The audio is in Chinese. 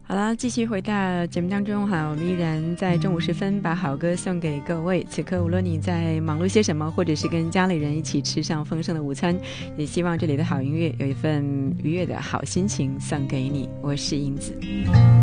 好了，继续回到节目当中哈，我们依然在中午时分把好歌送给各位。此刻无论你在忙碌些什么，或者是跟家里人一起吃上丰盛的午餐，也希望这里的好音乐有一份愉悦的好心情送给你。我是英子。